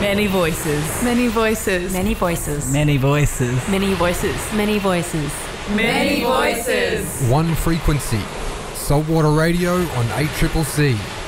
Many voices. Many voices. Many voices. Many voices. Many voices. Many voices. Many voices. One frequency. Saltwater Radio on ACCC.